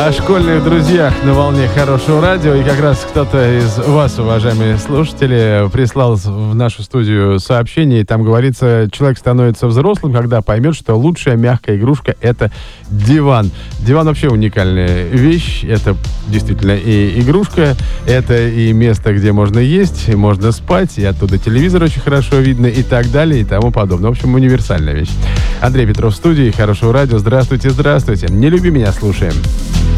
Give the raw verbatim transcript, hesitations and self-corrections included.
о школьных друзьях на волне хорошего радио. И как раз кто-то из вас, уважаемые слушатели, прислал в нашу студию сообщение. И там говорится, человек становится взрослым, когда поймет, что лучшая мягкая игрушка — это диван. Диван вообще уникальная вещь. Это действительно и игрушка, это и место, где можно есть, и можно спать, и оттуда телевизор очень хорошо видно, и так далее, и тому подобное. В общем, универсальная вещь. Андрей Петров в студии, хорошего радио. Здравствуйте, здравствуйте. Не люби меня, слушаем.